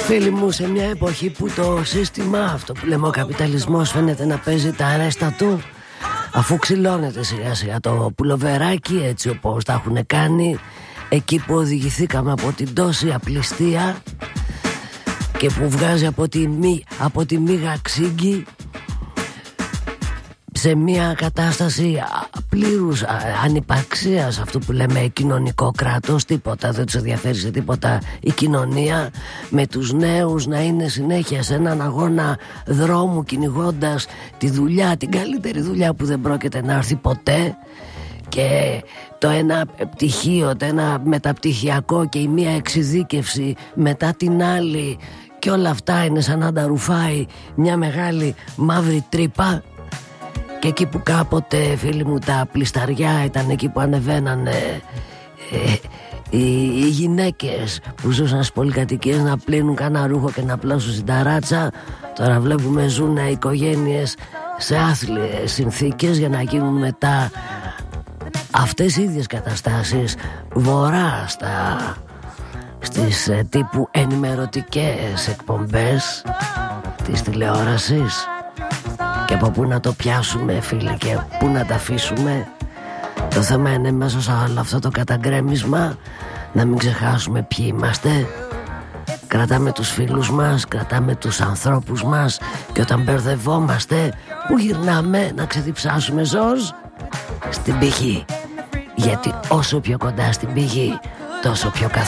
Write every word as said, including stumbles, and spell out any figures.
Φίλοι μου, σε μια εποχή που το σύστημα, αυτό που λέμε ο καπιταλισμός, φαίνεται να παίζει τα αρέστα του, αφού ξυλώνεται σιγά σιγά το πουλοβεράκι έτσι όπως τα έχουν κάνει, εκεί που οδηγηθήκαμε από την τόση απληστία και που βγάζει από τη, μη, από τη μίγα ξύγκη σε μια κατάσταση πλήρους ανυπαρξίας, αυτό που λέμε κοινωνικό κράτος. Τίποτα δεν τους ενδιαφέρει σε τίποτα η κοινωνία, με τους νέους να είναι συνέχεια σε έναν αγώνα δρόμου, κυνηγώντας τη δουλειά, την καλύτερη δουλειά που δεν πρόκειται να έρθει ποτέ, και το ένα πτυχίο, το ένα μεταπτυχιακό και η μία εξειδίκευση μετά την άλλη, και όλα αυτά είναι σαν να τα ρουφάει μια μεγάλη μαύρη τρύπα. Και εκεί που κάποτε, φίλοι μου, τα πλισταριά ήταν εκεί που ανεβαίναν ε, ε, οι, οι γυναίκες που ζούσαν στις πολυκατοικίες να πλύνουν κανένα ρούχο και να πλώσουν στην ταράτσα, τώρα βλέπουμε ζουν οικογένειες σε άθλιες συνθήκες για να γίνουν μετά αυτές οι ίδιες καταστάσεις βορρά στα, στις ε, τύπου ενημερωτικές εκπομπές της τηλεόρασης. Και από πού να το πιάσουμε, φίλοι, και πού να τα αφήσουμε. Το θέμα είναι μέσα σε όλο αυτό το καταγκρέμισμα να μην ξεχάσουμε ποιοι είμαστε. Κρατάμε τους φίλους μας, κρατάμε τους ανθρώπους μας, και όταν μπερδευόμαστε, που γυρνάμε να ξεδιψάσουμε ζώος? Στην πηγή. Γιατί όσο πιο κοντά στην πηγή, τόσο πιο καθαρή.